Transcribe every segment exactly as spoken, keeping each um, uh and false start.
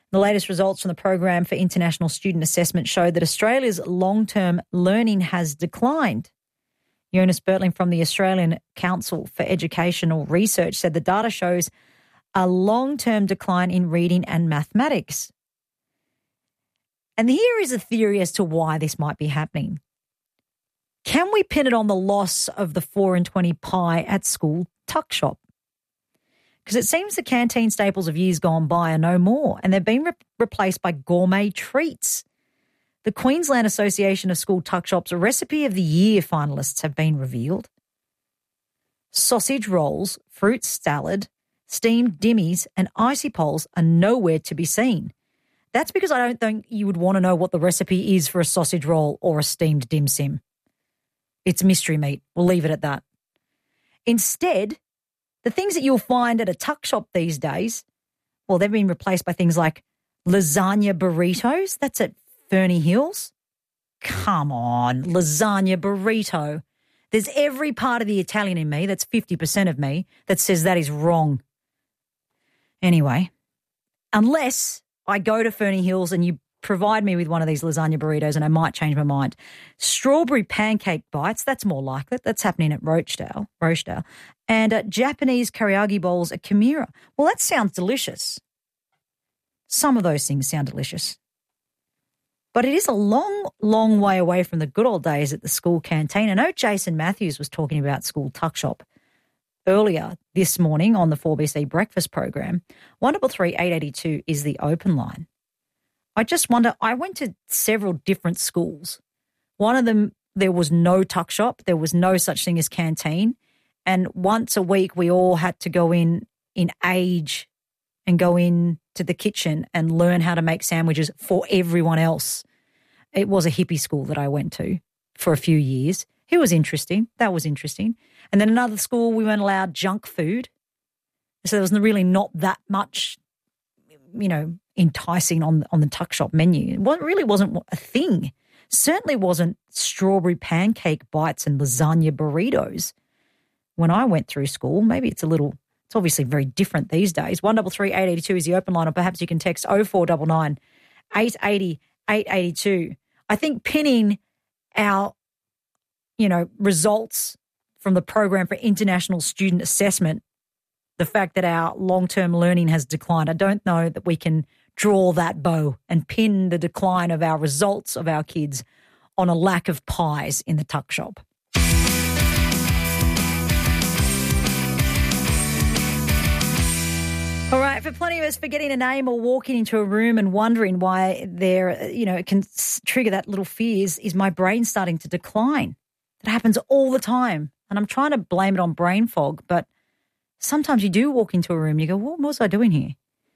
The latest results from the Program for International Student Assessment showed that Australia's long-term learning has declined. Jonas Bertling from the Australian Council for Educational Research said the data shows a long-term decline in reading and mathematics. And here is a theory as to why this might be happening. Can we pin it on the loss of the four and twenty pie at school tuck shop? Because it seems the canteen staples of years gone by are no more, and they've been re- replaced by gourmet treats. The Queensland Association of School Tuck Shops Recipe of the Year finalists have been revealed. Sausage rolls, fruit salad, steamed dimmies and icy poles are nowhere to be seen. That's because I don't think you would want to know what the recipe is for a sausage roll or a steamed dim sim. It's mystery meat. We'll leave it at that. Instead, the things that you'll find at a tuck shop these days, well, they've been replaced by things like lasagna burritos. That's at Ferny Hills. Come on, lasagna burrito. There's every part of the Italian in me, that's fifty percent of me, that says that is wrong. Anyway, unless I go to Ferny Hills and you provide me with one of these lasagna burritos and I might change my mind. Strawberry pancake bites, that's more likely. That's happening at Rochdale. Rochdale. And uh, Japanese karaage bowls at Kimura. Well, that sounds delicious. Some of those things sound delicious. But it is a long, long way away from the good old days at the school canteen. I know Jason Matthews was talking about school tuck shop earlier this morning on the four B C breakfast program. one three three eight eight two is the open line. I just wonder, I went to several different schools. One of them, there was no tuck shop. There was no such thing as canteen. And once a week, we all had to go in in age and go in to the kitchen and learn how to make sandwiches for everyone else. It was a hippie school that I went to for a few years. It was interesting. That was interesting. And then another school, we weren't allowed junk food. So there was really not that much, you know, enticing on, on the tuck shop menu. It really wasn't a thing. Certainly wasn't strawberry pancake bites and lasagna burritos when I went through school. Maybe it's a little, it's obviously very different these days. one three three eight eight two is the open line, or perhaps you can text oh four nine nine eight eight oh eight eight two. I think pinning our, you know, results from the Program for International Student Assessment, the fact that our long-term learning has declined, I don't know that we can draw that bow and pin the decline of our results of our kids on a lack of pies in the tuck shop. All right, for plenty of us, forgetting a name or walking into a room and wondering why there, you know, it can trigger that little fear is, is my brain starting to decline. That happens all the time. And I'm trying to blame it on brain fog, but sometimes you do walk into a room and you go, what was I doing here?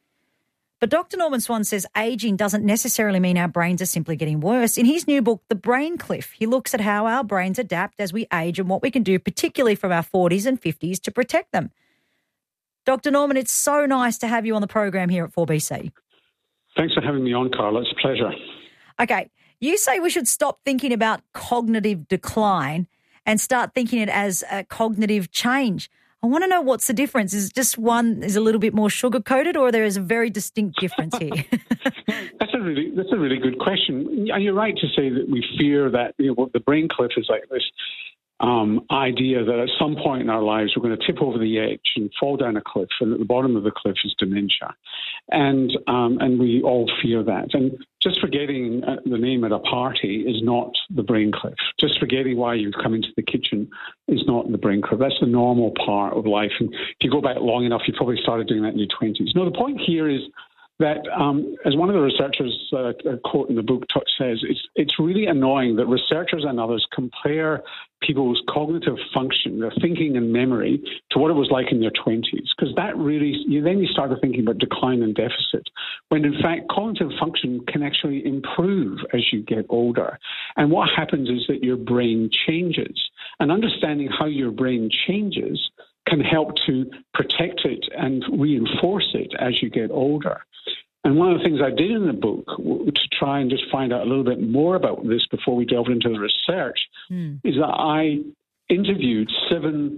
But Doctor Norman Swan says ageing doesn't necessarily mean our brains are simply getting worse. In his new book, The Brain Cliff, he looks at how our brains adapt as we age and what we can do, particularly from our forties and fifties, to protect them. Doctor Norman, it's so nice to have you on the program here at four B C. Thanks for having me on, Carla. It's a pleasure. Okay, you say we should stop thinking about cognitive decline and start thinking it as a cognitive change. I want to know what's the difference. Is just one is a little bit more sugar-coated, or there is a very distinct difference here? That's a really that's a really good question. And you're right to say that we fear that, you know, the brain cliff is like this um, idea that at some point in our lives we're going to tip over the edge and fall down a cliff, and at the bottom of the cliff is dementia, and um, and we all fear that. And just forgetting the name at a party is not the brain cliff. Just forgetting why you've come into the kitchen is not the brain cliff. That's the normal part of life. And if you go back long enough, you probably started doing that in your twenties. No, the point here is that, um, as one of the researchers, uh, a quote in the book t- says, it's, it's really annoying that researchers and others compare people's cognitive function, their thinking and memory, to what it was like in their twenties. Because that really, you, then you started thinking about decline and deficit, when in fact cognitive function can actually improve as you get older. And what happens is that your brain changes. And understanding how your brain changes can help to protect it and reinforce it as you get older. And one of the things I did in the book to try and just find out a little bit more about this before we delved into the research mm. is that I interviewed seven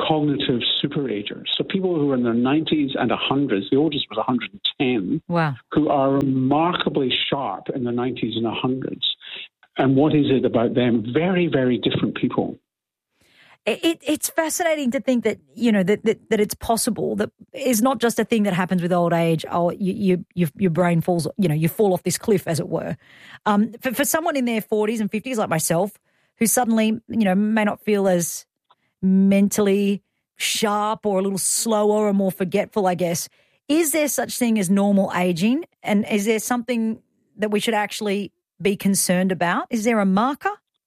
cognitive superagers. So people who are in their nineties and hundreds, the oldest was one hundred ten, wow. who are remarkably sharp in their nineties and hundreds. And what is it about them? Very, very different people. It, it's fascinating to think that, you know, that, that that it's possible, that it's not just a thing that happens with old age. Oh, you, you, you, your brain falls, you know, you fall off this cliff, as it were. Um, for, for someone in their forties and fifties like myself, who suddenly, you know, may not feel as mentally sharp or a little slower or more forgetful, I guess, is there such thing as normal aging? And is there something that we should actually be concerned about? Is there a marker?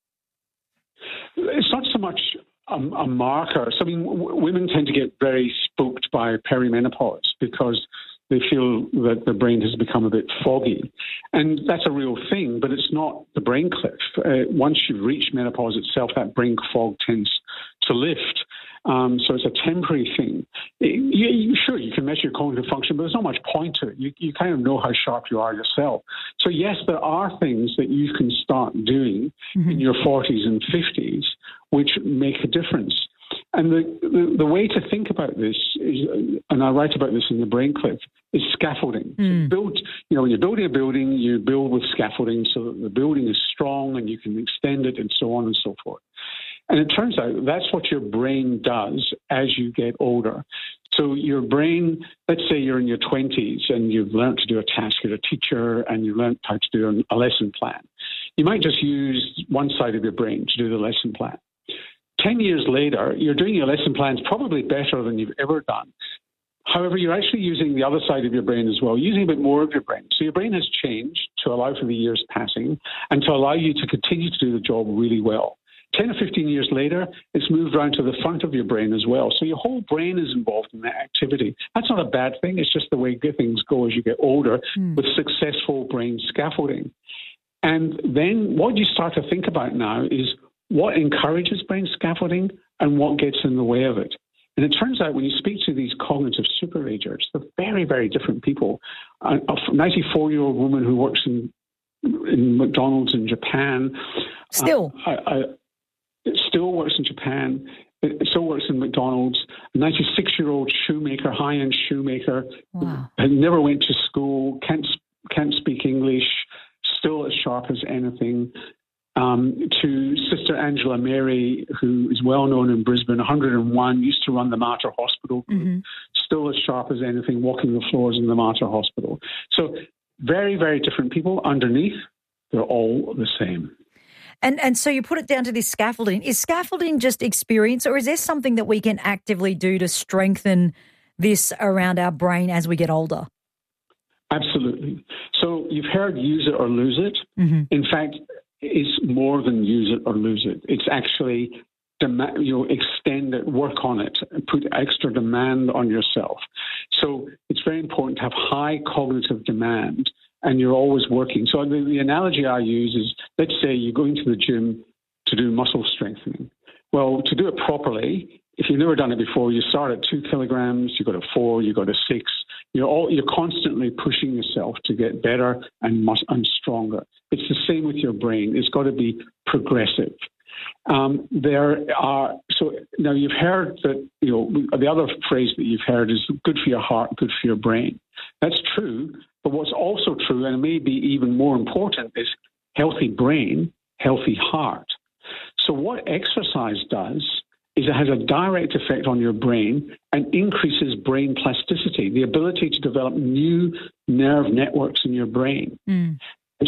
It's not so much a, a marker. So, I mean, w- women tend to get very spooked by perimenopause because they feel that the brain has become a bit foggy. And that's a real thing, but it's not the brain cliff. Uh, once you've reached menopause itself, that brain fog tends to lift. Um, so it's a temporary thing. It, you, you, sure, you can measure your cognitive function, but there's not much point to it. You, you kind of know how sharp you are yourself. So yes, there are things that you can start doing mm-hmm. in your forties and fifties which make a difference. And the, the, the way to think about this is, and I write about this in the Brain Cliff, is scaffolding. Mm. So build, you know, when you're building a building, you build with scaffolding so that the building is strong and you can extend it and so on and so forth. And it turns out that's what your brain does as you get older. So your brain, let's say you're in your twenties and you've learned to do a task, you're a teacher and you learned how to do a lesson plan. You might just use one side of your brain to do the lesson plan. Ten years later, you're doing your lesson plans probably better than you've ever done. However, you're actually using the other side of your brain as well, using a bit more of your brain. So your brain has changed to allow for the years passing and to allow you to continue to do the job really well. ten or fifteen years later, it's moved around to the front of your brain as well. So your whole brain is involved in that activity. That's not a bad thing. It's just the way things go as you get older mm. with successful brain scaffolding. And then what you start to think about now is what encourages brain scaffolding and what gets in the way of it. And it turns out when you speak to these cognitive superagers, they're very, very different people. A ninety-four-year-old woman who works in in McDonald's in Japan. Still. Uh, I, I, still works in Japan. It still works in McDonald's. A ninety-six-year-old shoemaker, high-end shoemaker, wow. who never went to school, can't can't speak English, still as sharp as anything. Um, to Sister Angela Mary, who is well known in Brisbane, one hundred and one, used to run the Mater Hospital group, mm-hmm. still as sharp as anything, walking the floors in the Mater Hospital. So very, very different people. Underneath, they're all the same. And and so you put it down to this scaffolding. Is scaffolding just experience, or is there something that we can actively do to strengthen this around our brain as we get older? Absolutely. So you've heard use it or lose it. Mm-hmm. In fact, it's more than use it or lose it. It's actually, demand, you know, extend it, work on it, put extra demand on yourself. So it's very important to have high cognitive demand and you're always working. So the, the analogy I use is, let's say you're going to the gym to do muscle strengthening. Well, to do it properly, if you've never done it before, you start at two kilograms, you go to four, you go to six. You're all you're constantly pushing yourself to get better and mus- and stronger. It's the same with your brain. It's got to be progressive. Um, there are so now you've heard that you know the other phrase that you've heard is good for your heart, good for your brain. That's true, but what's also true, and maybe even more important, is healthy brain, healthy heart. So what exercise does is it has a direct effect on your brain and increases brain plasticity, the ability to develop new nerve networks in your brain. Mm.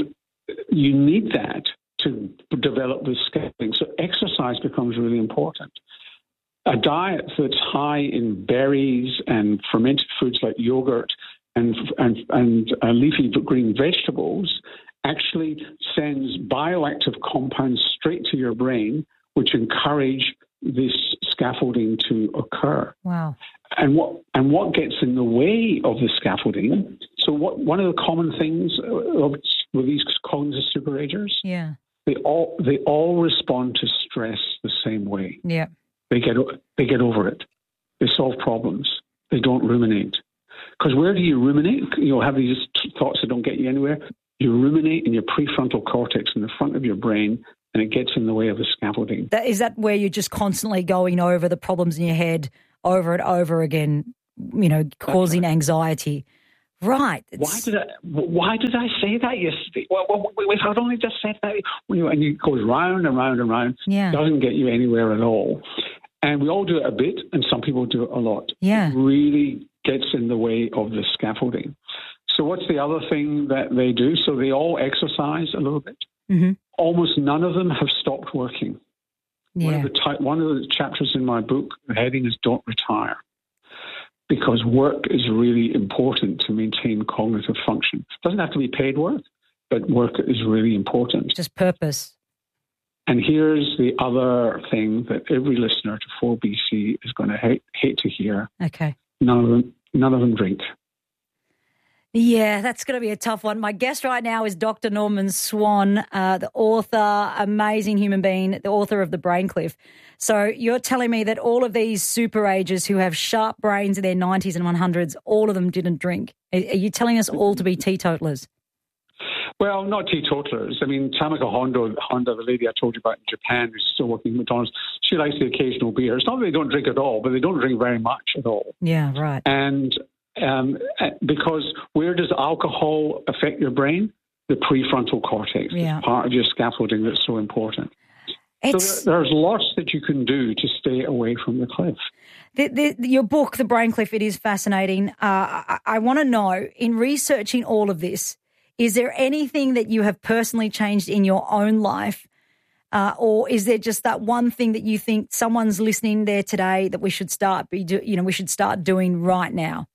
You need that to develop this scaffolding. So exercise becomes really important. A diet that's high in berries and fermented foods like yogurt and, and, and uh, leafy green vegetables actually sends bioactive compounds straight to your brain, which encourage this scaffolding to occur. Wow. And what and what gets in the way of the scaffolding? So what one of the common things of, with these cognitive superagers, yeah, they all they all respond to stress the same way. Yeah. They get they get over it. They solve problems. They don't ruminate. Because where do you ruminate? You'll have these thoughts that don't get you anywhere. You ruminate in your prefrontal cortex in the front of your brain, and it gets in the way of the scaffolding. That, is that where you're just constantly going over the problems in your head over and over again, you know, causing right. anxiety? Right. Why did I? Why did I say that yesterday? Well, well if I'd only just said that, and it goes round and round and round, yeah. doesn't get you anywhere at all. And we all do it a bit, and some people do it a lot. Yeah, it really gets in the way of the scaffolding. So what's the other thing that they do? So they all exercise a little bit. Mm-hmm. Almost none of them have stopped working. Yeah. One of the ty- one of the chapters in my book, the heading is "Don't Retire." Because work is really important to maintain cognitive function. It doesn't have to be paid work, but work is really important. Just purpose. And here's the other thing that every listener to four B C is going to hate, hate to hear. Okay. None of them, none of them drink. Yeah, that's going to be a tough one. My guest right now is Doctor Norman Swan, uh, the author, amazing human being, the author of The Brain Cliff. So you're telling me that all of these super agers who have sharp brains in their nineties and hundreds, all of them didn't drink. Are you telling us all to be teetotalers? Well, not teetotalers. I mean, Tamika Honda, Honda, the lady I told you about in Japan who's still working at McDonald's, she likes the occasional beer. It's not that they don't drink at all, but they don't drink very much at all. Yeah, right. And um, because where does alcohol affect your brain? The prefrontal cortex. Yeah. It's part of your scaffolding that's so important. It's, so there, there's lots that you can do to stay away from the cliff. The, the, your book, The Brain Cliff, it is fascinating. Uh, I, I want to know, in researching all of this, is there anything that you have personally changed in your own life, uh, or is there just that one thing that you think someone's listening there today that we should start be do, you know we should start doing right now?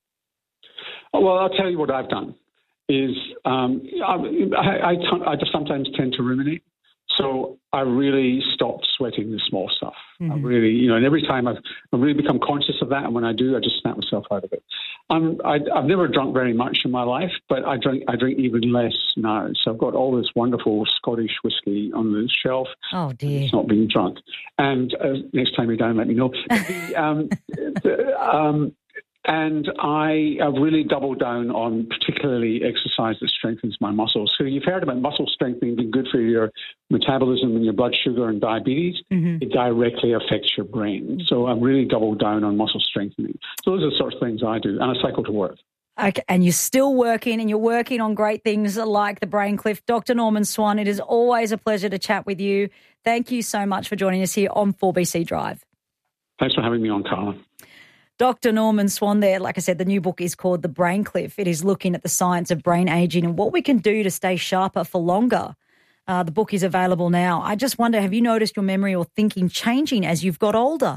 Well, I'll tell you what I've done. Is um, I, I, I, t- I just sometimes tend to ruminate. So I really stopped sweating the small stuff. Mm-hmm. I really, you know, and every time I've, I've really become conscious of that, and when I do, I just snap myself out of it. I'm, I, I've never drunk very much in my life, but I drink, I drink even less now. So I've got all this wonderful Scottish whiskey on the shelf. Oh dear, it's not being drunk. And uh, next time you're down, let me know. the, um, the, um, And I have really doubled down on particularly exercise that strengthens my muscles. So you've heard about muscle strengthening being good for your metabolism and your blood sugar and diabetes. Mm-hmm. It directly affects your brain. So I've really doubled down on muscle strengthening. So those are the sorts of things I do. And I cycle to work. Okay, and you're still working, and you're working on great things like the Brain Cliff. Doctor Norman Swan, it is always a pleasure to chat with you. Thank you so much for joining us here on four B C Drive. Thanks for having me on, Carla. Doctor Norman Swan there, like I said, the new book is called The Brain Cliff. It is looking at the science of brain aging and what we can do to stay sharper for longer. Uh, the book is available now. I just wonder, have you noticed your memory or thinking changing as you've got older?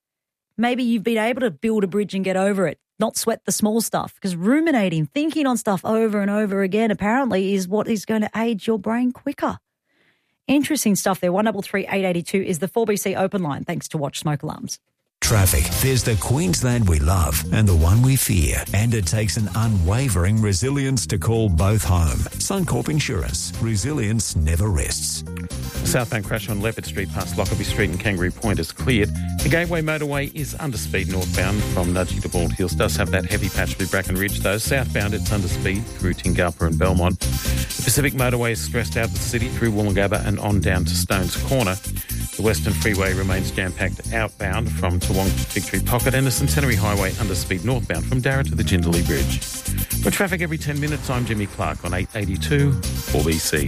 Maybe you've been able to build a bridge and get over it, not sweat the small stuff, because ruminating, thinking on stuff over and over again apparently is what is going to age your brain quicker. Interesting stuff there. one three three, eight eight two is the four B C open line, thanks to Watch Smoke Alarms. Traffic. There's the Queensland we love and the one we fear. And it takes an unwavering resilience to call both home. Suncorp Insurance. Resilience never rests. Southbound crash on Leopard Street past Lockerbie Street and Kangaroo Point is cleared. The Gateway motorway is under speed northbound from Nudgee to Bald Hills. Does have that heavy patch through Bracken Ridge though. Southbound it's under speed through Tingapa and Belmont. The Pacific motorway is stressed out the city through Woolloongabba and on down to Stones Corner. The Western Freeway remains jam-packed outbound from Toowong to Victory Pocket, and the Centenary Highway under speed northbound from Darra to the Jindalee Bridge. For traffic every ten minutes, I'm Jimmy Clark on eight eighty-two four B C.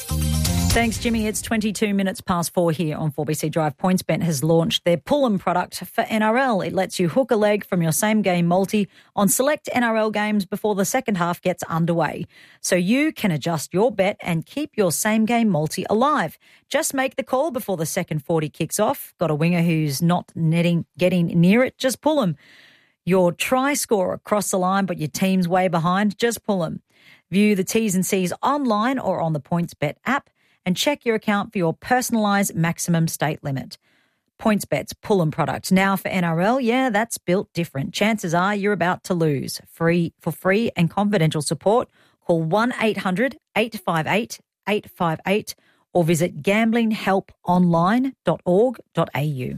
Thanks, Jimmy. It's twenty-two minutes past four here on four B C Drive. PointsBet has launched their Pull'em product for N R L. It lets you hook a leg from your same-game multi on select N R L games before the second half gets underway. So you can adjust your bet and keep your same-game multi alive. Just make the call before the second forty kicks off. Got a winger who's not netting, getting near it? Just pull him. Your try score across the line, but your team's way behind? Just pull him. View the T's and C's online or on the PointsBet app, and check your account for your personalised maximum stake limit. PointsBet's Pull'em product. Now for N R L, yeah, that's built different. Chances are you're about to lose. Free For free and confidential support, call one eight hundred eight five eight eight five eight or visit gambling help online dot org dot a u.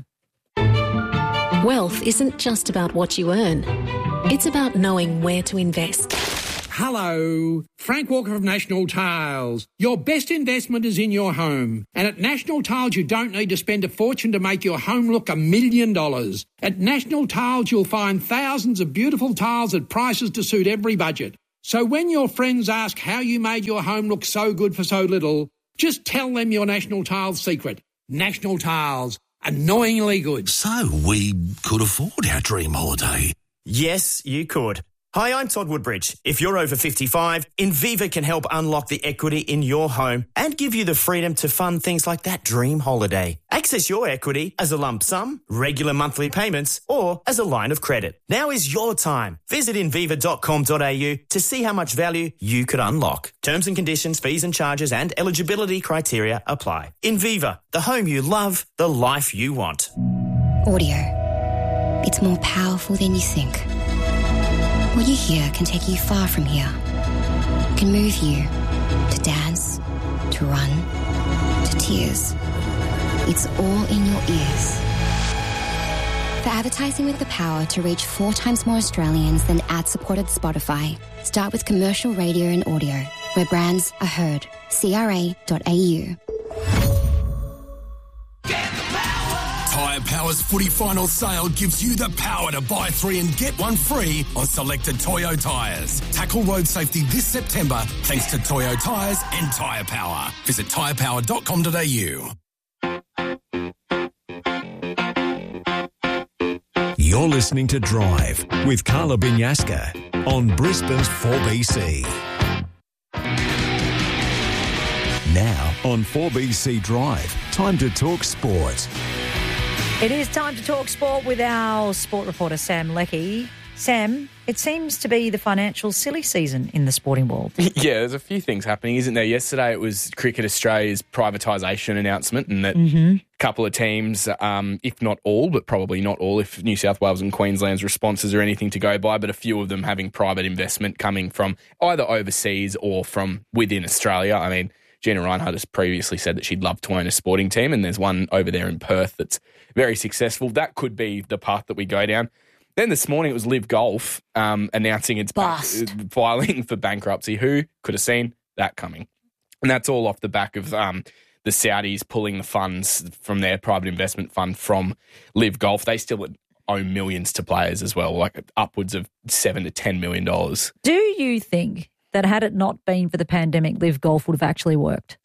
Wealth isn't just about what you earn. It's about knowing where to invest. Hello, Frank Walker of National Tiles. Your best investment is in your home. And at National Tiles, you don't need to spend a fortune to make your home look a million dollars. At National Tiles, you'll find thousands of beautiful tiles at prices to suit every budget. So when your friends ask how you made your home look so good for so little, just tell them your National Tiles secret. National Tiles. Annoyingly good. So we could afford our dream holiday. Yes, you could. Hi, I'm Todd Woodbridge. If you're over fifty-five, Inviva can help unlock the equity in your home and give you the freedom to fund things like that dream holiday. Access your equity as a lump sum, regular monthly payments, or as a line of credit. Now is your time. Visit inviva dot com dot a u to see how much value you could unlock. Terms and conditions, fees and charges, and eligibility criteria apply. Inviva, the home you love, the life you want. Audio. It's more powerful than you think. What you hear can take you far from here. It can move you to dance, to run, to tears. It's all in your ears. For advertising with the power to reach four times more Australians than ad-supported Spotify, start with commercial radio and audio, where brands are heard. C R A dot A U. Tyre Power's footy final sale gives you the power to buy three and get one free on selected Toyo tyres. Tackle road safety this September thanks to Toyo tyres and Tyre Power. Visit tyre power dot com dot a u. You're listening to Drive with Carla Binyaska on Brisbane's four B C. Now on four B C Drive, time to talk sport. It is time to talk sport with our sport reporter, Sam Leckie. Sam, it seems to be the financial silly season in the sporting world. Yeah, there's a few things happening, isn't there? Yesterday it was Cricket Australia's privatisation announcement, and that mm-hmm. a couple of teams, um, if not all, but probably not all, if New South Wales and Queensland's responses are anything to go by, but a few of them having private investment coming from either overseas or from within Australia. I mean, Gina Reinhardt has previously said that she'd love to own a sporting team, and there's one over there in Perth that's very successful. That could be the path that we go down. Then this morning it was Liv Golf um, announcing its ba- filing for bankruptcy. Who could have seen that coming? And that's all off the back of um, the Saudis pulling the funds from their private investment fund from Liv Golf. They still owe millions to players as well, like upwards of seven to ten million dollars. Do you think that had it not been for the pandemic, Liv Golf would have actually worked?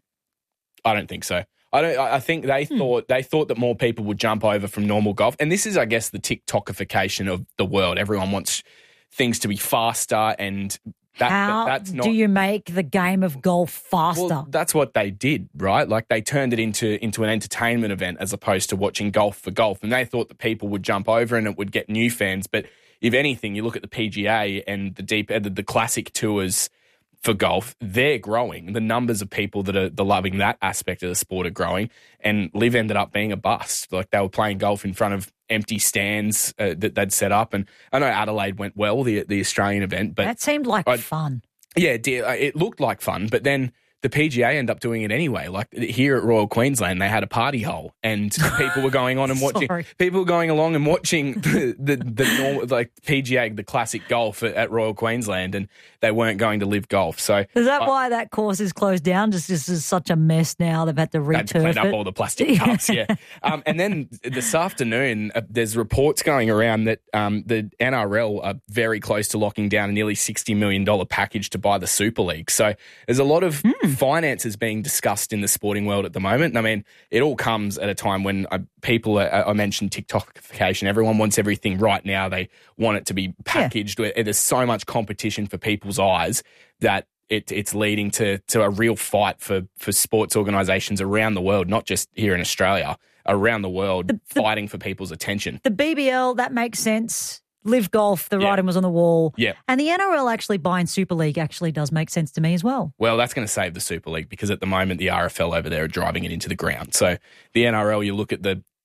I don't think so. I don't. I think they hmm. thought they thought that more people would jump over from normal golf, and this is, I guess, the TikTokification of the world. Everyone wants things to be faster, and that, how that, that's not. Do you make the game of golf faster? Well, that's what they did, right? Like they turned it into into an entertainment event as opposed to watching golf for golf, and they thought that people would jump over and it would get new fans. But if anything, you look at the P G A and the deep, the, the classic tours for golf, they're growing. The numbers of people that are the loving that aspect of the sport are growing, and Liv ended up being a bust. Like they were playing golf in front of empty stands uh, that they'd set up, and I know Adelaide went well, the the Australian event, but that seemed like I, fun. Yeah, it looked like fun, but then the P G A ended up doing it anyway. Like here at Royal Queensland, they had a party hole, and people were going on and watching. People were going along and watching the the, the normal, like P G A, the classic golf at, at Royal Queensland, and they weren't going to Live Golf. So is that I, why that course is closed down? Just this is such a mess now. They've had to returf had to clean it. up all the plastic cups. Yeah, um, and then this afternoon, uh, there's reports going around that um, the N R L are very close to locking down a nearly sixty million dollars package to buy the Super League. So there's a lot of mm. finances being discussed in the sporting world at the moment. I mean, it all comes at a time when uh, people, uh, I mentioned TikTokification, everyone wants everything right now. They want it to be packaged. Yeah. There's so much competition for people's eyes that it, it's leading to, to a real fight for, for sports organisations around the world, not just here in Australia, around the world, the, the, fighting for people's attention. The B B L, that makes sense. Live Golf, the yeah. writing was on the wall. Yeah. And the N R L actually buying Super League actually does make sense to me as well. Well, that's going to save the Super League because at the moment the R F L over there are driving it into the ground. So the N R L, you look at the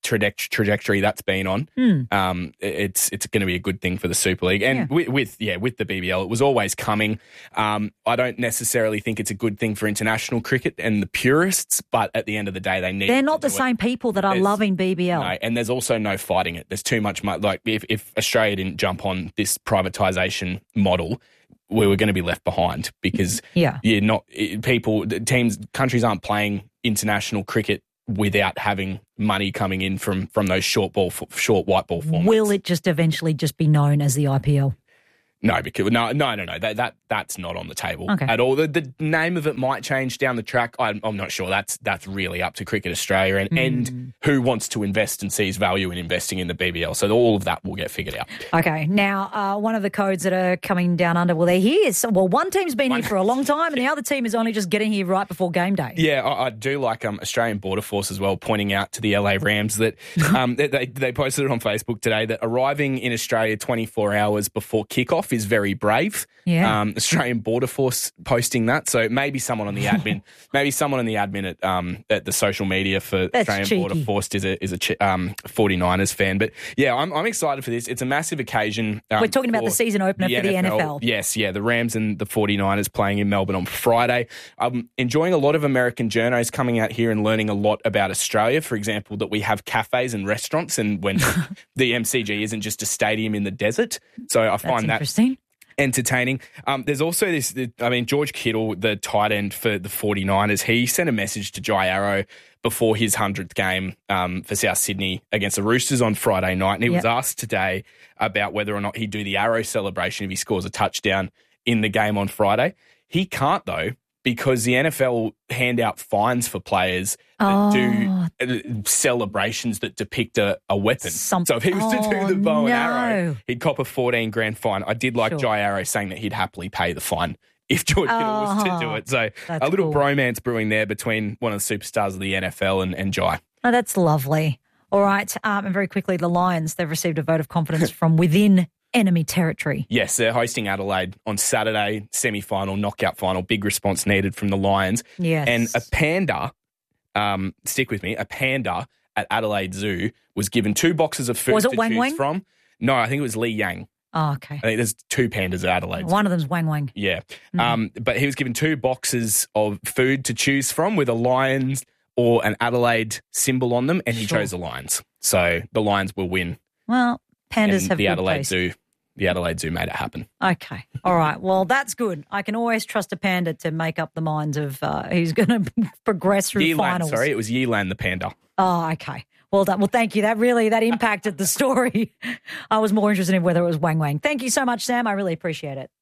traje- trajectory that's been on, Mm. um, it's it's going to be a good thing for the Super League. And Yeah. with, with yeah with the B B L, it was always coming. Um, I don't necessarily think it's a good thing for international cricket and the purists, but at the end of the day, they need. They're not to the do same it. people that are There's- loving B B L. No, and there's also no fighting it. There's too much. mo- Like if, if Australia didn't jump on this privatisation model, we were going to be left behind because Yeah. you're not it- people, teams, countries aren't playing international cricket without having money coming in from from those short ball, short white ball formats. Will it just eventually just be known as the I P L? No, because no, no, no, no. That that that's not on the table Okay. at all. The, the name of it might change down the track. I'm, I'm not sure. That's that's really up to Cricket Australia and, Mm. and who wants to invest and sees value in investing in the B B L. So all of that will get figured out. Okay, now uh, one of the codes that are coming down under, well, they're here. So, well, one team's been One- here for a long time, and the other team is only just getting here right before game day. Yeah, I, I do like um, Australian Border Force as well, pointing out to the L A Rams that um, they, they they posted it on Facebook today that arriving in Australia twenty-four hours before kickoff is very brave. Yeah. Um, Australian Border Force posting that, so maybe someone on the admin, maybe someone on the admin at um at the social media for That's Australian cheeky. Border Force is a is a ch- um forty-niners fan. But yeah, I'm I'm excited for this. It's a massive occasion. Um, We're talking about the season opener for the N F L. Yes, yeah, the Rams and the forty-niners playing in Melbourne on Friday. I'm enjoying a lot of American journos coming out here and learning a lot about Australia. For example, that we have cafes and restaurants, and when the M C G isn't just a stadium in the desert. So I That's find that interesting. entertaining. Um, there's also this, I mean, George Kittle, the tight end for the forty-niners, he sent a message to Jai Arrow before his hundredth game um, for South Sydney against the Roosters on Friday night. And he Yep. was asked today about whether or not he'd do the Arrow celebration if he scores a touchdown in the game on Friday. He can't, though, because the N F L hand out fines for players that Oh. do uh, celebrations that depict a, a weapon. Some- so if he was to Oh, do the bow and no. arrow, he'd cop a fourteen grand fine. I did like Sure. Jai Arrow saying that he'd happily pay the fine if George Kittle was to do Oh, it. So that's a little cool. bromance brewing there between one of the superstars of the N F L and, and Jai. Oh, that's lovely. All right, um, and very quickly, the Lions, they've received a vote of confidence from within enemy territory. Yes, they're hosting Adelaide on Saturday, semi-final, knockout final. Big response needed from the Lions. Yes. And a panda, um, stick with me, a panda at Adelaide Zoo was given two boxes of food Was it to Wang choose Wang? from. No, I think it was Li Yang. Oh, okay. I think there's two pandas at Adelaide. One of them's Wang Wang. Yeah. Um, but he was given two boxes of food to choose from with a Lions or an Adelaide symbol on them, and he Sure. chose the Lions. So the Lions will win. Well, pandas and have the good Adelaide taste. Zoo. The Adelaide Zoo made it happen. Okay. All right. Well, that's good. I can always trust a panda to make up the minds of uh, who's going to progress through Yeelan, finals. sorry, it was Yeelan the panda. Oh, okay. Well done. Well, thank you. That really, that impacted the story. I was more interested in whether it was Wang Wang. Thank you so much, Sam. I really appreciate it.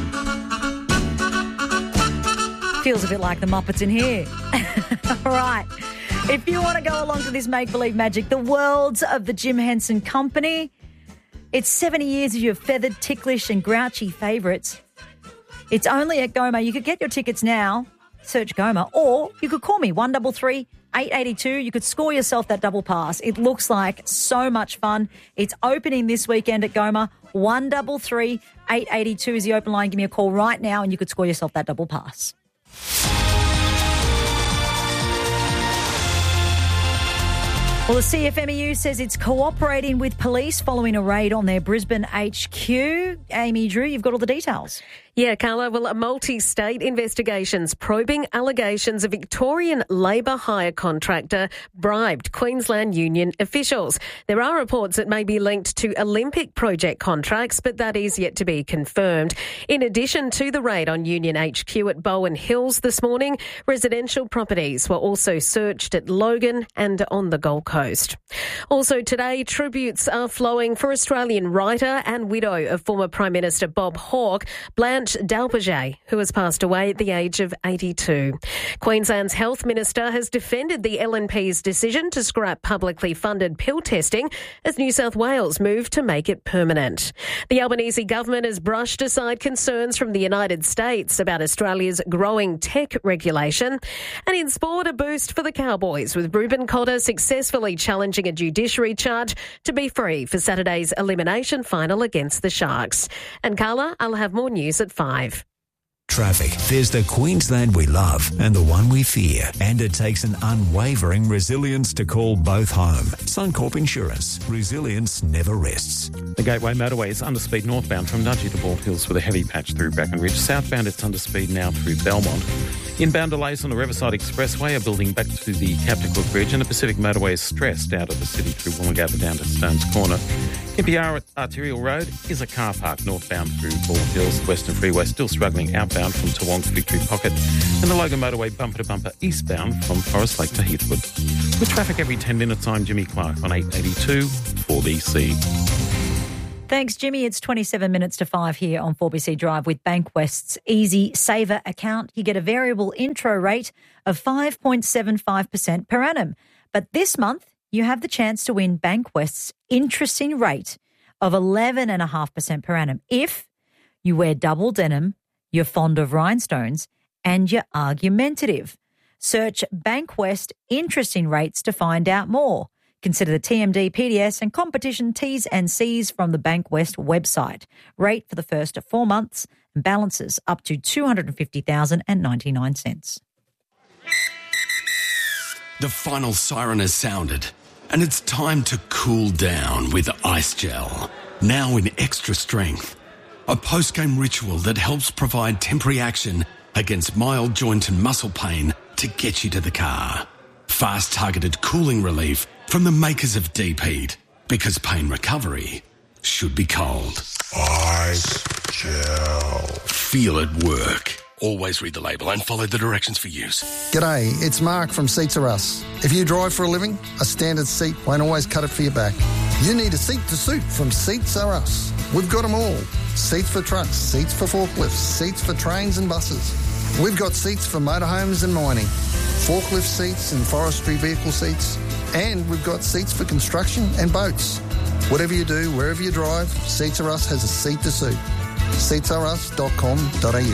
Feels a bit like the Muppets in here. All right. If you want to go along to this make-believe magic, the worlds of the Jim Henson Company, it's seventy years of your feathered, ticklish and grouchy favourites. It's only at Goma. You could get your tickets now. Search Goma. Or you could call me, one three three, eight eight two. You could score yourself that double pass. It looks like so much fun. It's opening this weekend at Goma. one three three, eight eight two is the open line. Give me a call right now and you could score yourself that double pass. Well, the C F M E U says it's cooperating with police following a raid on their Brisbane H Q. Amy Drew, you've got all the details. Yeah, Carla, well, a multi-state investigation's probing allegations a Victorian labour hire contractor bribed Queensland Union officials. There are reports that may be linked to Olympic project contracts, but that is yet to be confirmed. In addition to the raid on Union H Q at Bowen Hills this morning, residential properties were also searched at Logan and on the Gold Coast. Also today, tributes are flowing for Australian writer and widow of former Prime Minister Bob Hawke, Blanche Dalpaget, who has passed away at the age of eighty-two. Queensland's Health Minister has defended the L N P's decision to scrap publicly funded pill testing as New South Wales moved to make it permanent. The Albanese government has brushed aside concerns from the United States about Australia's growing tech regulation. And in sport, a boost for the Cowboys, with Ruben Cotter successfully challenging a judiciary charge to be free for Saturday's elimination final against the Sharks. And Carla, I'll have more news at five. Traffic. There's the Queensland we love and the one we fear. And it takes an unwavering resilience to call both home. Suncorp Insurance. Resilience never rests. The Gateway Motorway is underspeed northbound from Nudgee to Bald Hills with a heavy patch through Bracken Ridge. Southbound it's underspeed now through Belmont. Inbound delays on the Riverside Expressway are building back to the Captain Cook Bridge, and the Pacific Motorway is stressed out of the city through Woolloongabba down to Stones Corner. Kimpiara Arterial Road is a car park northbound through Bald Hills. Western Freeway still struggling outbound from Toowong's Victory Pocket, and the Logan Motorway bumper to bumper eastbound from Forest Lake to Heathwood. With traffic every ten minutes, I'm Jimmy Clark on eight eighty-two four B C. Thanks, Jimmy. It's twenty-seven minutes to five here on four B C Drive with Bankwest's Easy Saver account. You get a variable intro rate of five point seven five percent per annum. But this month, you have the chance to win Bankwest's interesting rate of eleven point five percent per annum if you wear double denim, you're fond of rhinestones, and you're argumentative. Search Bankwest interesting rates to find out more. Consider the T M D, P D S and competition T's and C's from the Bankwest website. Rate for the first four months and balances up to two hundred fifty thousand ninety-nine cents. The final siren has sounded, and it's time to cool down with Ice Gel. Now in extra strength. A post-game ritual that helps provide temporary action against mild joint and muscle pain to get you to the car. Fast targeted cooling relief from the makers of Deep Heat, because pain recovery should be cold. Ice Gel. Feel it work. Always read the label and follow the directions for use. G'day, it's Mark from Seats Are Us. If you drive for a living, a standard seat won't always cut it for your back. You need a seat to suit from Seats Are Us. We've got them all. Seats for trucks, seats for forklifts, seats for trains and buses. We've got seats for motorhomes and mining, forklift seats and forestry vehicle seats, and we've got seats for construction and boats. Whatever you do, wherever you drive, Seats Are Us has a seat to suit. seats are us dot com dot a u.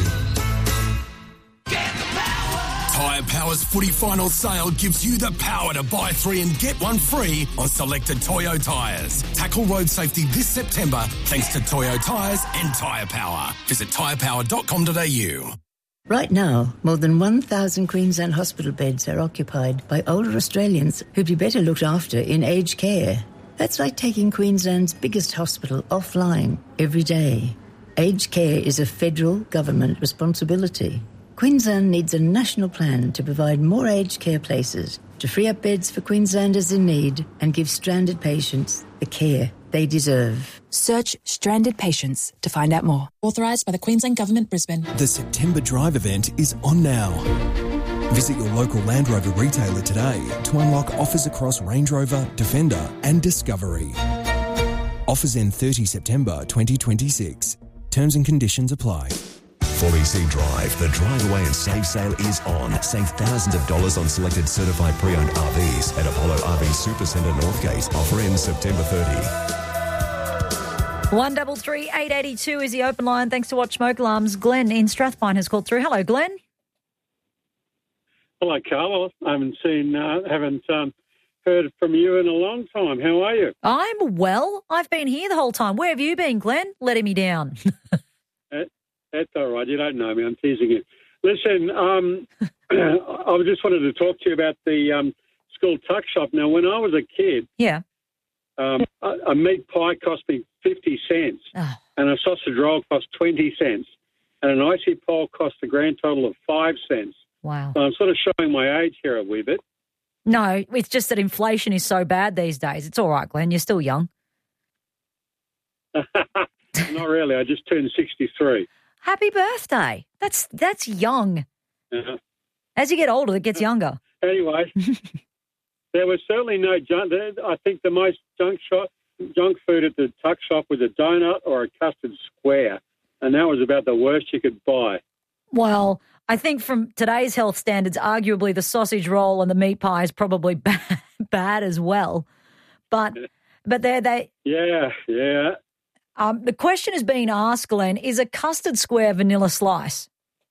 Tyre Power's footy final sale gives you the power to buy three and get one free on selected Toyo tyres. Tackle road safety this September thanks to Toyo Tyres and Tyre Power. Visit tyre power dot com dot a u. Right now, more than one thousand Queensland hospital beds are occupied by older Australians who'd be better looked after in aged care. That's like taking Queensland's biggest hospital offline every day. Aged care is a federal government responsibility. Queensland needs a national plan to provide more aged care places, to free up beds for Queenslanders in need and give stranded patients the care they deserve. Search Stranded Patients to find out more. Authorised by the Queensland Government, Brisbane. The September Drive event is on now. Visit your local Land Rover retailer today to unlock offers across Range Rover, Defender and Discovery. Offers end thirtieth September twenty twenty-six. Terms and conditions apply. four B C Drive, the Drive Away and Save sale is on. Save thousands of dollars on selected certified pre-owned R Vs at Apollo R V Supercentre Northgate. Offer ends September thirtieth. One double three eight eighty two is the open line. Thanks to Watch Smoke Alarms. Glenn in Strathpine has called through. Hello, Glenn. Hello, Carl. I haven't seen, uh, haven't um, heard from you in a long time. How are you? I'm well. I've been here the whole time. Where have you been, Glenn? Letting me down. that, that's all right. You don't know me. I'm teasing you. Listen, um, I just wanted to talk to you about the um, school tuck shop. Now, when I was a kid, yeah, um, a, a meat pie cost me fifty cents, oh. and a sausage roll cost twenty cents, and an icy pole cost a grand total of five cents. Wow. So I'm sort of showing my age here a wee bit. No, it's just that inflation is so bad these days. It's all right, Glenn. You're still young. Not really. I just turned sixty-three. Happy birthday. That's that's young. Uh-huh. As you get older, it gets younger. Anyway, there was certainly no junk. I think the most junk shop, junk food at the tuck shop was a donut or a custard square, and that was about the worst you could buy. Well, I think from today's health standards, arguably the sausage roll and the meat pie is probably bad, bad as well. But but they're they. Yeah, yeah. Um, the question is being asked, Glenn, is a custard square vanilla slice?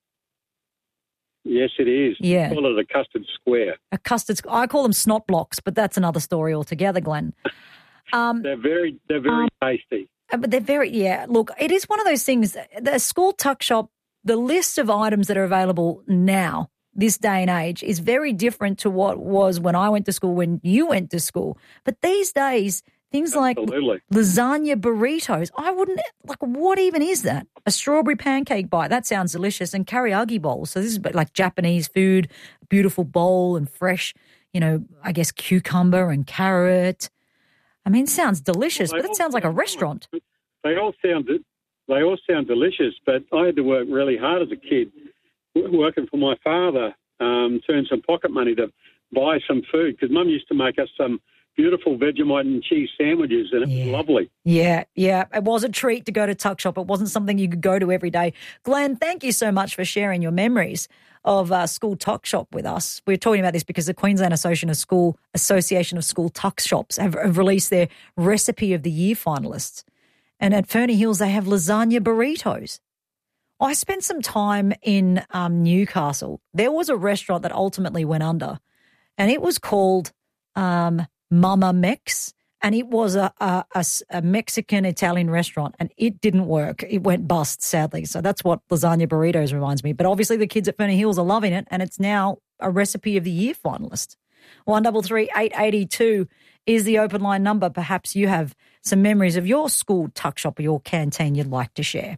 Yes, it is. Yeah. We call it a custard square. A custard. I call them snot blocks, but that's another story altogether, Glenn. Um, they're very, they're very um, tasty. But they're very, yeah. Look, it is one of those things. The school tuck shop the list of items that are available now, this day and age, is very different to what was when I went to school, when you went to school. But these days, things Absolutely. like lasagna burritos, I wouldn't, like, what even is that? A strawberry pancake bite, that sounds delicious, and karaage bowls. So this is like Japanese food, beautiful bowl and fresh, you know, I guess cucumber and carrot. I mean, it sounds delicious, Well, but it sounds like a restaurant. They all sound they all sound delicious, but I had to work really hard as a kid, w- working for my father, um, to earn some pocket money to buy some food, because Mum used to make us some beautiful Vegemite and cheese sandwiches, and it Yeah. was lovely. Yeah, yeah. It was a treat to go to Tuck Shop. It wasn't something you could go to every day. Glenn, thank you so much for sharing your memories of uh, school tuck shop with us. We're talking about this because the Queensland Association of School Association of School Tuck Shops have, have released their Recipe of the Year finalists. And at Ferny Hills, they have lasagna burritos. I spent some time in um, Newcastle. There was a restaurant that ultimately went under, and it was called um, Mama Mex, and it was a, a, a, a Mexican-Italian restaurant, and it didn't work. It went bust, sadly. So that's what lasagna burritos reminds me. But obviously the kids at Ferny Hills are loving it, and it's now a Recipe of the Year finalist. one double three eight eight two is the open line number. Perhaps you have some memories of your school tuck shop or your canteen you'd like to share.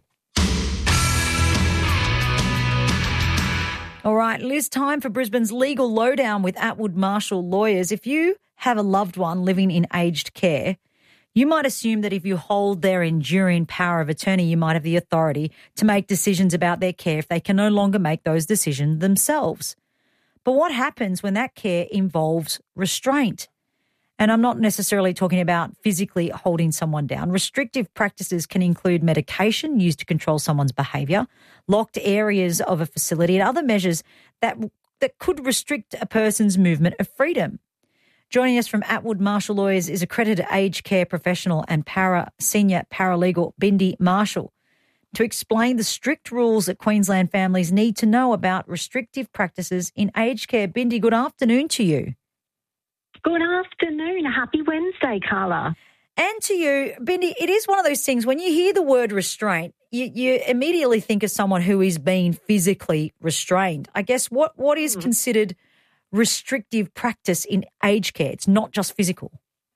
All right, Liz, time for Brisbane's Legal Lowdown with Atwood Marshall Lawyers. If you have a loved one living in aged care, you might assume that if you hold their enduring power of attorney, you might have the authority to make decisions about their care if they can no longer make those decisions themselves. But what happens when that care involves restraint? And I'm not necessarily talking about physically holding someone down. Restrictive practices can include medication used to control someone's behaviour, locked areas of a facility, and other measures that that could restrict a person's movement of freedom. Joining us from Atwood Marshall Lawyers is accredited aged care professional and para senior paralegal Bindi Marshall to explain the strict rules that Queensland families need to know about restrictive practices in aged care. Bindi, good afternoon to you. Good afternoon. Happy Wednesday, Carla. And to you, Bindi, it is one of those things, when you hear the word restraint, you, you immediately think of someone who is being physically restrained. I guess what, what is considered restrictive practice in aged care? It's not just physical.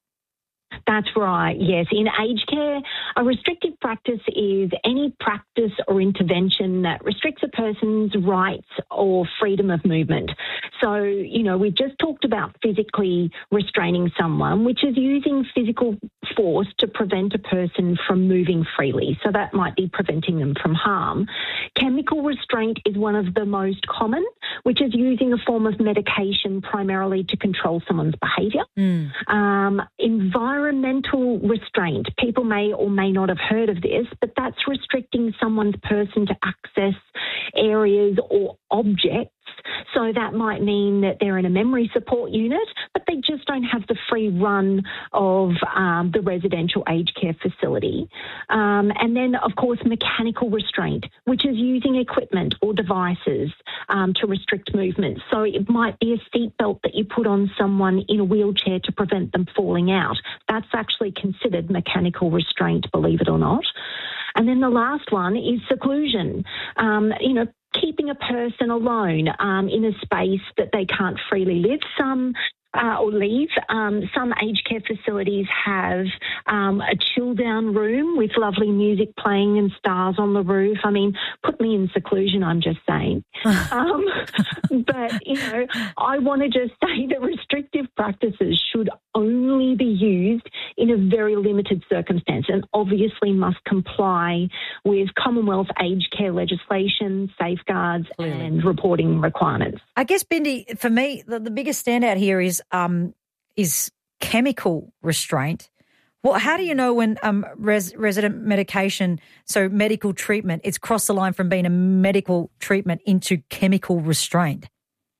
That's right, yes. In aged care, a restrictive practice is any practice or intervention that restricts a person's rights or freedom of movement. So, you know, we've just talked about physically restraining someone, which is using physical force to prevent a person from moving freely. So that might be preventing them from harm. Chemical restraint is one of the most common, which is using a form of medication primarily to control someone's behaviour. Mm. Um, environmental restraint, people may or may not have heard of this, but that's restricting someone's person to access areas or objects. So that might mean that they're in a memory support unit, but they just don't have the free run of um, the residential aged care facility. Um, and then, of course, mechanical restraint, which is using equipment or devices um, to restrict movement. So it might be a seatbelt that you put on someone in a wheelchair to prevent them falling out. That's actually considered mechanical restraint, believe it or not. And then the last one is seclusion. Um, you know, keeping a person alone um, in a space that they can't freely live. Some uh, or leave. Um, some aged care facilities have um, a chill down room with lovely music playing and stars on the roof. I mean, put me in seclusion, I'm just saying. um, but, you know, I want to just say that restrictive practices should only be used in a very limited circumstance and obviously must comply with Commonwealth aged care legislation, safeguards Clearly. and reporting requirements. I guess, Bindi, for me, the, the biggest standout here is um, is chemical restraint. Well, how do you know when um, res- resident medication, so medical treatment, it's crossed the line from being a medical treatment into chemical restraint?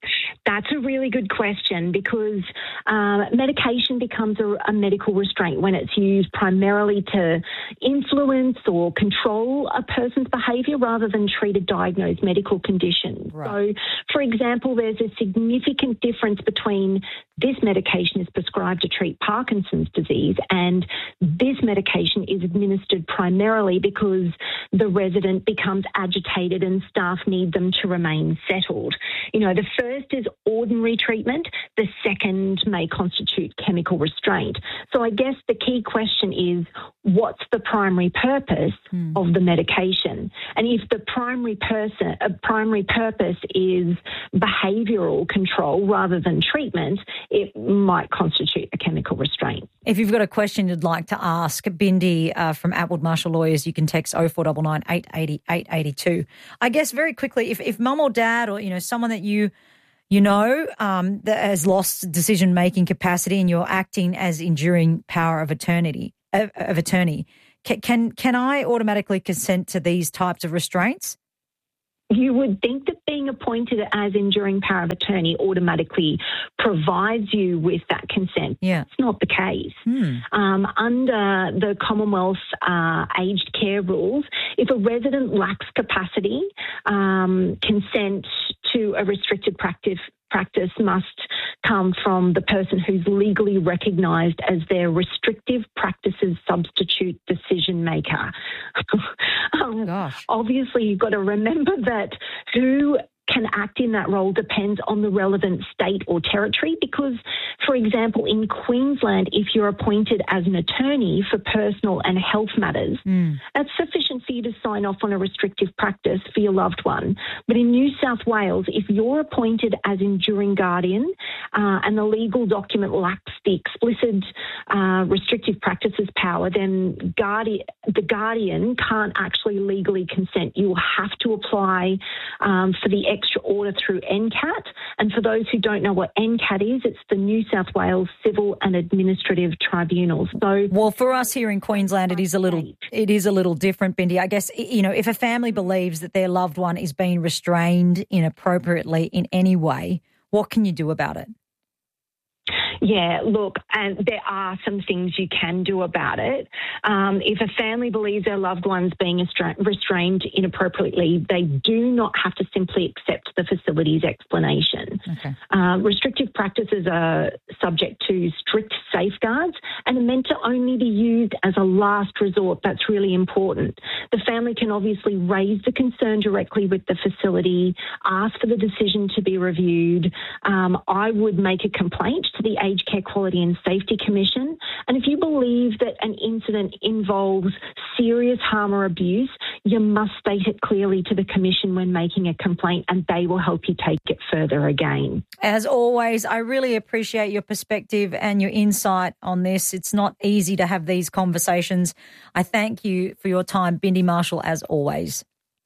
That's a really good question because um, medication becomes a, a medical restraint when it's used primarily to influence or control a person's behaviour rather than treat a diagnosed medical condition. Right. So, for example, there's a significant difference between this medication is prescribed to treat Parkinson's disease and this medication is administered primarily because the resident becomes agitated and staff need them to remain settled. You know, the first is ordinary treatment. The second may constitute chemical restraint. So I guess the key question is, what's the primary purpose mm. of the medication? And if the primary person, uh, primary purpose is behavioural control rather than treatment, it might constitute a chemical restraint. If you've got a question you'd like to ask Bindi uh, from Atwood Marshall Lawyers, you can text oh four nine nine, eight eight oh, eight eight two. I guess very quickly, if, if mum or dad or, you know, someone that you you know um, that has lost decision-making capacity and you're acting as enduring power of attorney, of, of attorney, can, can can I automatically consent to these types of restraints? You would think that being appointed as enduring power of attorney automatically provides you with that consent. Yeah. It's not the case. Hmm. Um, under the Commonwealth uh, aged care rules, if a resident lacks capacity, um, consent to a restricted practice practice must come from the person who's legally recognised as their restrictive practices substitute decision maker. um, Gosh. Obviously, you've got to remember that who can act in that role depends on the relevant state or territory because, for example, in Queensland, if you're appointed as an attorney for personal and health matters, mm. that's sufficient for you to sign off on a restrictive practice for your loved one. But in New South Wales, if you're appointed as enduring guardian uh, and the legal document lacks the explicit uh, restrictive practices power, then guardian, the guardian can't actually legally consent. You will have to apply um, for the extra order through N C A T. And for those who don't know what N C A T is, it's the New South Wales Civil and Administrative Tribunals. So, well, for us here in Queensland, it is a little it is a little different, Bindi. I guess, you know, if a family believes that their loved one is being restrained inappropriately in any way, what can you do about it? Yeah, look, and there are some things you can do about it. Um, if a family believes their loved one's being estra- restrained inappropriately, they do not have to simply accept the facility's explanation. Okay. Uh, restrictive practices are subject to strict safeguards and are meant to only be used as a last resort. That's really important. The family can obviously raise the concern directly with the facility, ask for the decision to be reviewed. Um, I would make a complaint to the Aged Care Quality and Safety Commission. And if you believe that an incident involves serious harm or abuse, you must state it clearly to the Commission when making a complaint and they will help you take it further again. As always, I really appreciate your perspective and your insight on this. It's not easy to have these conversations. I thank you for your time, Bindi Marshall, as always.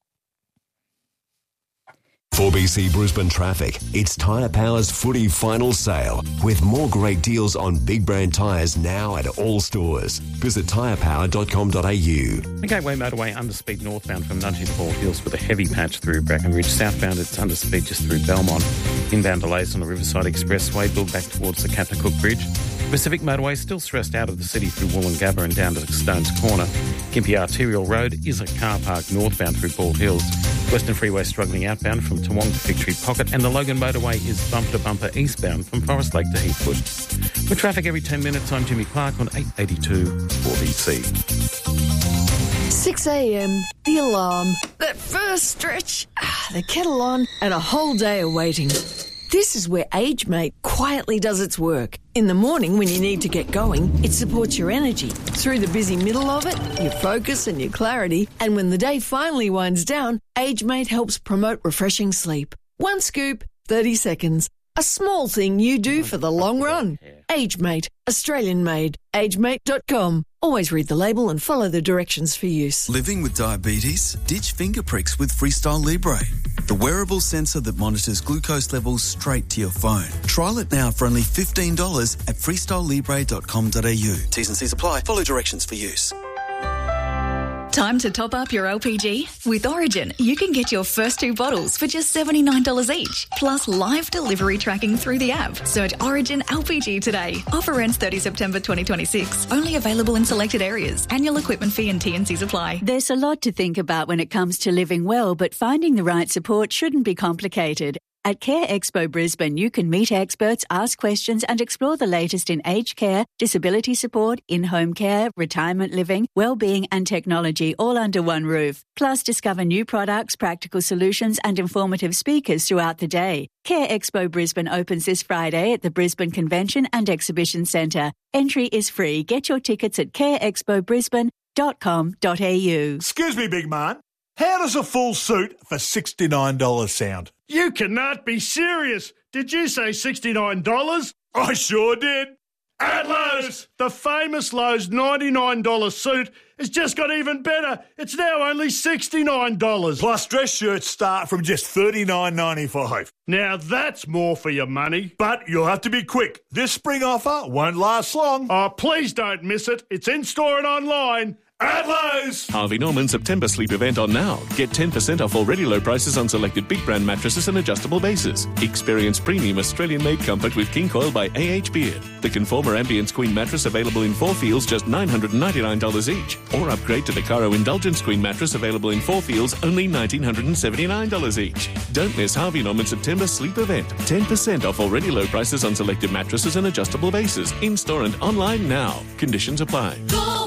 For B C Brisbane traffic, it's Tyre Power's footy final sale with more great deals on big brand tyres now at all stores. Visit tyre power dot com dot a u. The Gateway Motorway underspeed northbound from Nudgee to Bald Hills with a heavy patch through Brackenridge. Southbound it's underspeed just through Belmont. Inbound delays on the Riverside Expressway build back towards the Captain Cook Bridge. Pacific Motorway still stressed out of the city through Wollongabba and down to Stones Corner. Gympie Arterial Road is a car park northbound through Bald Hills. Western Freeway struggling outbound from Toowong to Fig Tree Pocket, and the Logan Motorway is bumper to bumper eastbound from Forest Lake to Heathwood. With traffic every ten minutes, I'm Jimmy Clark on eight eighty-two four B C. six a.m, the alarm, that first stretch, the kettle on, and a whole day of waiting. This is where AgeMate quietly does its work. In the morning when you need to get going, it supports your energy. Through the busy middle of it, your focus and your clarity. And when the day finally winds down, AgeMate helps promote refreshing sleep. One scoop, thirty seconds. A small thing you do for the long run. AgeMate, Australian made. age mate dot com. Always read the label and follow the directions for use. Living with diabetes? Ditch finger pricks with Freestyle Libre, the wearable sensor that monitors glucose levels straight to your phone. Trial it now for only fifteen dollars at freestyle libre dot com dot a u. T's and C's apply. Follow directions for use. Time to top up your L P G? With Origin, you can get your first two bottles for just seventy-nine dollars each, plus live delivery tracking through the app. Search Origin L P G today. Offer ends thirtieth September twenty twenty-six. Only available in selected areas. Annual equipment fee and T and Cs apply. There's a lot to think about when it comes to living well, but finding the right support shouldn't be complicated. At Care Expo Brisbane, you can meet experts, ask questions and explore the latest in aged care, disability support, in-home care, retirement living, well-being and technology all under one roof. Plus, discover new products, practical solutions and informative speakers throughout the day. Care Expo Brisbane opens this Friday at the Brisbane Convention and Exhibition Centre. Entry is free. Get your tickets at care expo brisbane dot com dot a u. Excuse me, big man. How does a full suit for sixty-nine dollars sound? You cannot be serious. Did you say sixty-nine dollars? I sure did. At Lowe's, the famous Lowe's ninety-nine dollars suit has just got even better. It's now only sixty-nine dollars. Plus dress shirts start from just thirty-nine ninety-five. Now that's more for your money. But you'll have to be quick. This spring offer won't last long. Oh, please don't miss it. It's in-store and online. At Lowe's! Harvey Norman September sleep event on now. Get ten percent off already low prices on selected big brand mattresses and adjustable bases. Experience premium Australian-made comfort with King Coil by A H Beard. The Conformer Ambience Queen mattress available in four feels just nine hundred ninety-nine dollars each. Or upgrade to the Caro Indulgence Queen mattress available in four feels only one thousand nine hundred seventy-nine dollars each. Don't miss Harvey Norman September sleep event. ten percent off already low prices on selected mattresses and adjustable bases. In-store and online now. Conditions apply. Go!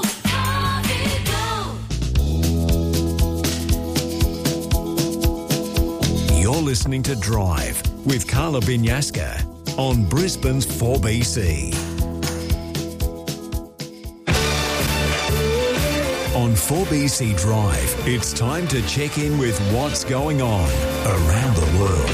You're listening to Drive with Carla Binyaska on Brisbane's four B C. On four B C Drive, it's time to check in with what's going on around the world.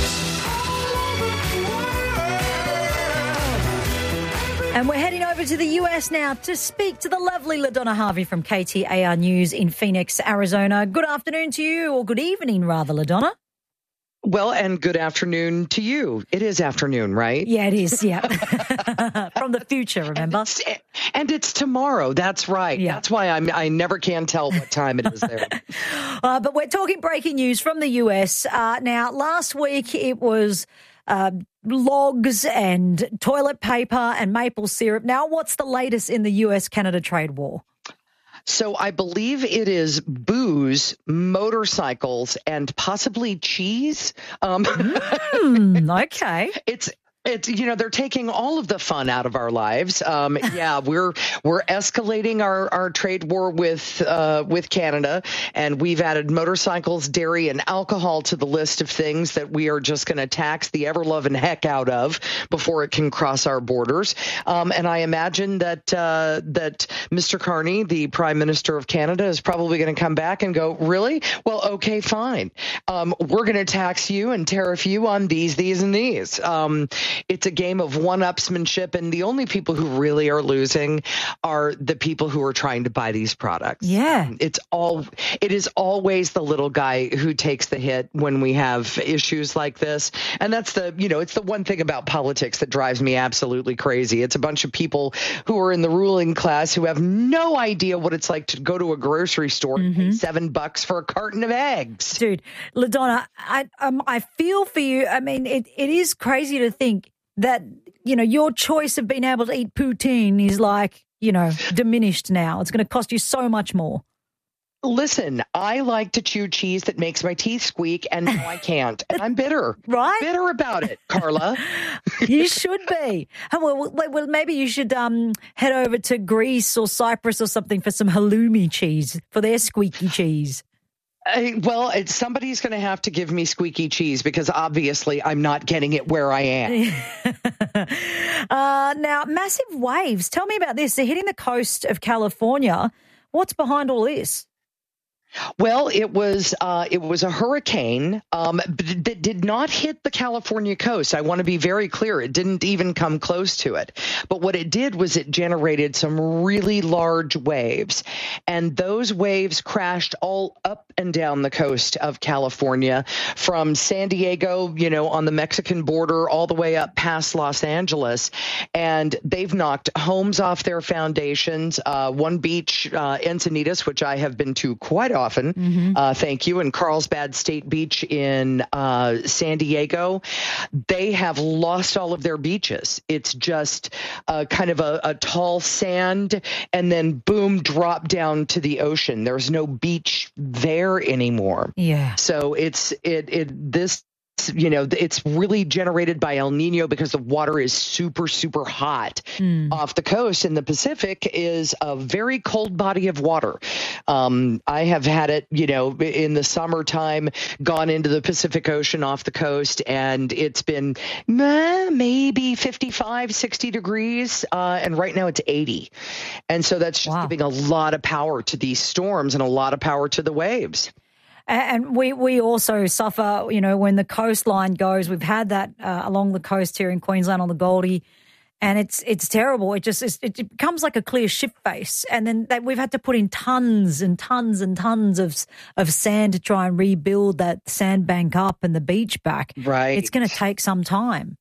And we're heading over to the U S now to speak to the lovely LaDonna Harvey from K T A R News in Phoenix, Arizona. Good afternoon to you, or good evening rather, LaDonna. Well, and good afternoon to you. It is afternoon, right? Yeah, it is, yeah. From the future, remember? And it's, and it's tomorrow. That's right. Yeah. That's why I'm, I never can tell what time it is there. uh, but we're talking breaking news from the U S. Uh, now, last week it was uh, logs and toilet paper and maple syrup. Now, what's the latest in the U S-Canada trade war? So I believe it is booze, motorcycles, and possibly cheese. Um, mm, okay. It's It's, you know, they're taking all of the fun out of our lives. Um, yeah, we're we're escalating our, our trade war with uh, with Canada, and we've added motorcycles, dairy, and alcohol to the list of things that we are just going to tax the ever-loving heck out of before it can cross our borders. Um, and I imagine that uh, that Mister Carney, the Prime Minister of Canada, is probably going to come back and go, really? Well, okay, fine. Um, we're going to tax you and tariff you on these, these, and these. Um, It's a game of one-upsmanship, and the only people who really are losing are the people who are trying to buy these products. Yeah. It's all, it is always the little guy who takes the hit when we have issues like this. And that's the, you know, it's the one thing about politics that drives me absolutely crazy. It's a bunch of people who are in the ruling class who have no idea what it's like to go to a grocery store mm-hmm. and pay seven bucks for a carton of eggs. Dude, LaDonna, I, um, I feel for you. I mean, it, it is crazy to think that, you know, your choice of being able to eat poutine is like, you know, diminished now. It's going to cost you so much more. Listen, I like to chew cheese that makes my teeth squeak, and now I can't. And I'm bitter. Right? Bitter about it, Carla. You should be. Well, well, maybe you should um, head over to Greece or Cyprus or something for some halloumi cheese, for their squeaky cheese. Uh, well, it's, somebody's going to have to give me squeaky cheese because obviously I'm not getting it where I am. uh, now, massive waves. Tell me about this. They're hitting the coast of California. What's behind all this? Well, it was uh, it was a hurricane um, that did not hit the California coast. I want to be very clear. It didn't even come close to it. But what it did was it generated some really large waves. And those waves crashed all up and down the coast of California from San Diego, you know, on the Mexican border, all the way up past Los Angeles. And they've knocked homes off their foundations. Uh, one beach, uh, Encinitas, which I have been to quite often. Often, mm-hmm. uh, thank you. And Carlsbad State Beach in uh, San Diego, they have lost all of their beaches. It's just uh, kind of a, a tall sand and then boom, drop down to the ocean. There's no beach there anymore. Yeah. So it's it it this. You know, it's really generated by El Nino because the water is super, super hot mm. off the coast. And the Pacific is a very cold body of water. Um, I have had it, you know, in the summertime, gone into the Pacific Ocean off the coast, and it's been eh, maybe fifty-five, sixty degrees. Uh, and right now it's eighty. And so that's just wow. giving a lot of power to these storms and a lot of power to the waves. And we, we also suffer, you know, when the coastline goes. We've had that uh, along the coast here in Queensland on the Goldie, and it's it's terrible. It just it's, it becomes like a clear ship face, and then that we've had to put in tons and tons and tons of of sand to try and rebuild that sandbank up and the beach back. Right, it's going to take some time.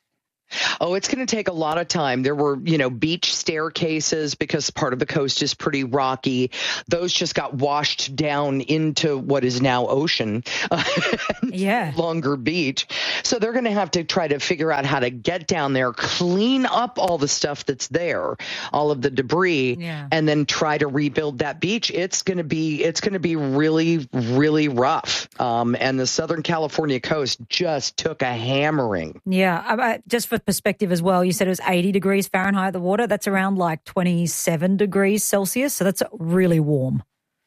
Oh, it's going to take a lot of time. There were, you know, beach staircases because part of the coast is pretty rocky. Those just got washed down into what is now ocean. Yeah. Longer beach. So they're going to have to try to figure out how to get down there, clean up all the stuff that's there, all of the debris, yeah. and then try to rebuild that beach. It's going to be, it's going to be really, really rough. Um, and the Southern California coast just took a hammering. Yeah. I, just for perspective as well, you said it was eighty degrees Fahrenheit, the water. That's around like twenty-seven degrees Celsius. So that's really warm.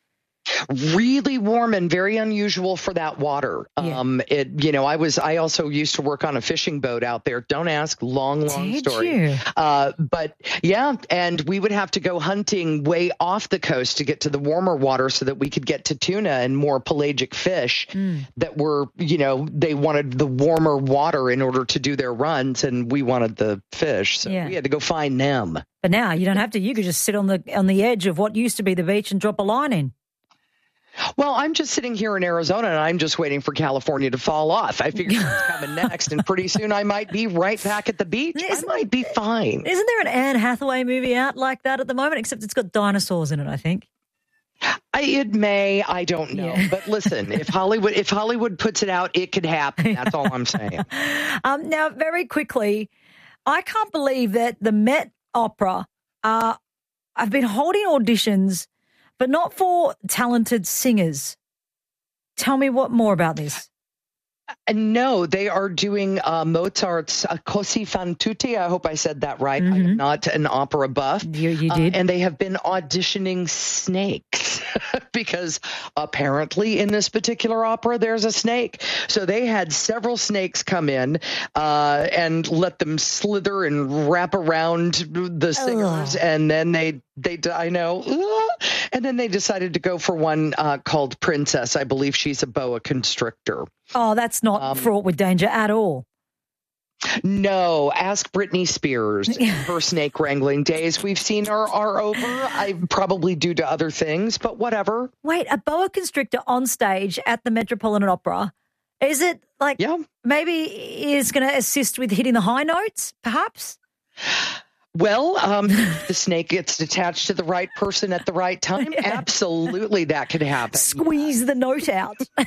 Really warm and very unusual for that water. Yeah. Um, it, you know, I was, I also used to work on a fishing boat out there. Don't ask, long, long Did story. You? Uh, but yeah, and we would have to go hunting way off the coast to get to the warmer water so that we could get to tuna and more pelagic fish mm. that were, you know, they wanted the warmer water in order to do their runs, and we wanted the fish. So yeah. we had to go find them. But now you don't have to. You could just sit on the on the edge of what used to be the beach and drop a line in. Well, I'm just sitting here in Arizona, and I'm just waiting for California to fall off. I figure it's coming next, and pretty soon I might be right back at the beach. Isn't, I might be fine. Isn't there an Anne Hathaway movie out like that at the moment, except it's got dinosaurs in it, I think? I, it may. I don't know. Yeah. But listen, if Hollywood if Hollywood puts it out, it could happen. That's all I'm saying. um, now, very quickly, I can't believe that the Met Opera, uh, I've been holding auditions, but not for talented singers. Tell me what more about this. No, they are doing uh, Mozart's uh, Così fan tutti. I hope I said that right. Mm-hmm. I'm not an opera buff. You, you did. Uh, and they have been auditioning snakes because apparently in this particular opera, there's a snake. So they had several snakes come in uh, and let them slither and wrap around the singers. Ugh. And then they, they, I know, and then they decided to go for one uh, called Princess. I believe she's a boa constrictor. Oh, that's not um, fraught with danger at all. No, ask Britney Spears. Her snake wrangling days we've seen are, are over. I probably due to other things, but whatever. Wait, a boa constrictor on stage at the Metropolitan Opera. Is it like yeah. maybe is going to assist with hitting the high notes, perhaps? Well, um, the snake gets attached to the right person at the right time. Yeah. Absolutely, that could happen. Squeeze the note out. uh,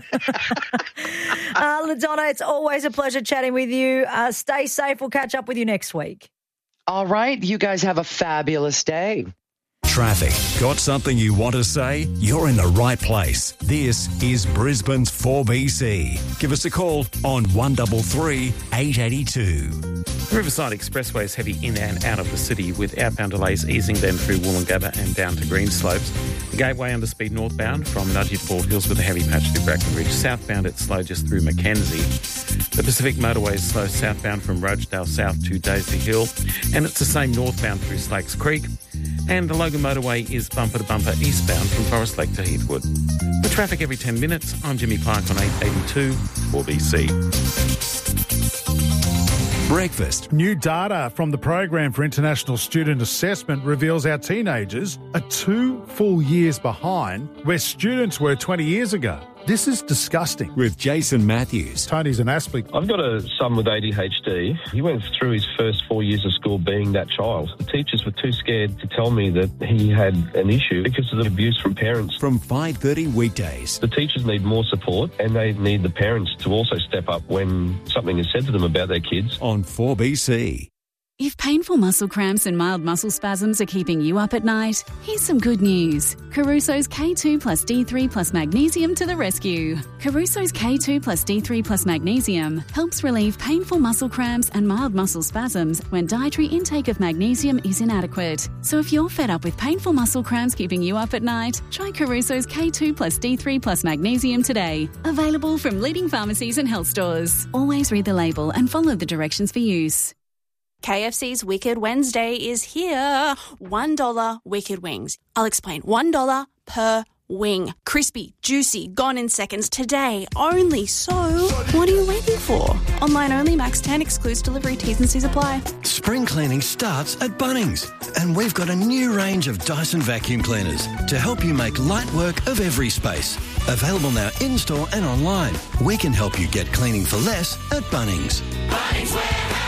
LaDonna, it's always a pleasure chatting with you. Uh, stay safe. We'll catch up with you next week. All right. You guys have a fabulous day. Traffic. Got something you want to say? You're in the right place. This is Brisbane's four B C. Give us a call on one three three, eight eight two. The Riverside Expressway is heavy in and out of the city, with outbound delays easing then through Woolloongabba and down to Greenslopes. The Gateway underspeed northbound from Nudgee to Bald Hills with a heavy patch through Bracken Ridge. Southbound it's slow just through Mackenzie. The Pacific Motorway is slow southbound from Rochedale south to Daisy Hill, and it's the same northbound through Slakes Creek. And the Logan Motorway is bumper to bumper eastbound from Forest Lake to Heathwood. The traffic every ten minutes. I'm Jimmy Clark on eight eighty-two four B C. Breakfast. New data from the Program for International Student Assessment reveals our teenagers are two full years behind where students were twenty years ago. This is disgusting. With Jason Matthews. Tony's an Aspley. I've got a son with A D H D. He went through his first four years of school being that child. The teachers were too scared to tell me that he had an issue because of the abuse from parents. From five thirty weekdays. The teachers need more support and they need the parents to also step up when something is said to them about their kids. On four B C. If painful muscle cramps and mild muscle spasms are keeping you up at night, here's some good news. Caruso's K two plus D three plus magnesium to the rescue. Caruso's K two plus D three plus magnesium helps relieve painful muscle cramps and mild muscle spasms when dietary intake of magnesium is inadequate. So if you're fed up with painful muscle cramps keeping you up at night, try Caruso's K two plus D three plus magnesium today. Available from leading pharmacies and health stores. Always read the label and follow the directions for use. K F C's Wicked Wednesday is here. one dollar Wicked Wings. I'll explain. one dollar per wing. Crispy, juicy, gone in seconds today only. So, what are you waiting for? Online only, max ten, exclusive delivery, T's and C's apply. Spring cleaning starts at Bunnings. And we've got a new range of Dyson vacuum cleaners to help you make light work of every space. Available now in-store and online. We can help you get cleaning for less at Bunnings. Bunnings Warehouse.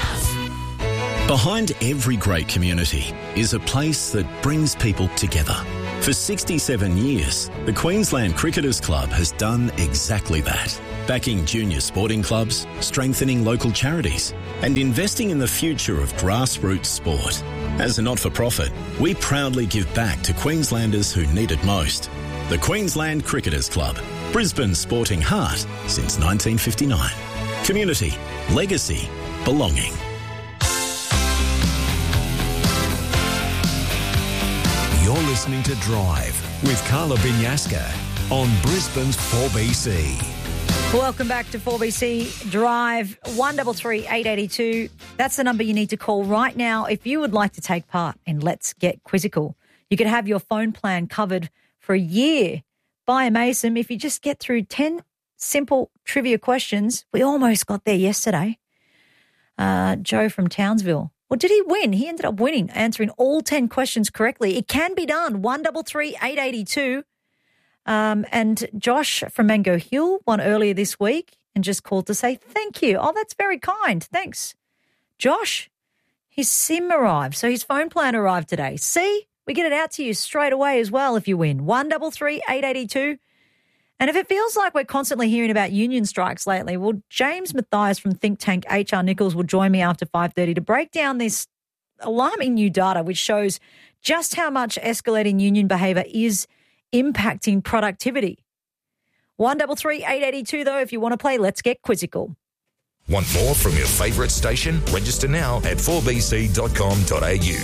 Behind every great community is a place that brings people together. For sixty-seven years, the Queensland Cricketers Club has done exactly that, backing junior sporting clubs, strengthening local charities, and investing in the future of grassroots sport. As a not-for-profit, we proudly give back to Queenslanders who need it most. The Queensland Cricketers Club, Brisbane's sporting heart since nineteen fifty-nine. Community, legacy, belonging. You're listening to Drive with Carla Binyaska on Brisbane's four B C. Welcome back to four B C Drive, one three three, eight eight two. That's the number you need to call right now if you would like to take part in Let's Get Quizzical. You could have your phone plan covered for a year by Mason if you just get through ten simple trivia questions. We almost got there yesterday. Uh, Joe from Townsville. Well, did he win? He ended up winning, answering all ten questions correctly. It can be done. one three three, eight eight two. Um, and Josh from Mango Hill won earlier this week and just called to say thank you. Oh, that's very kind. Thanks. Josh, his SIM arrived, so his phone plan arrived today. See, we get it out to you straight away as well if you win. one three three, eight eight two. And if it feels like we're constantly hearing about union strikes lately, well, James Mathias from think tank H R Nichols will join me after five thirty to break down this alarming new data which shows just how much escalating union behaviour is impacting productivity. one three three, eight eight two, though, if you want to play Let's Get Quizzical. Want more from your favourite station? Register now at four b c dot com dot a u.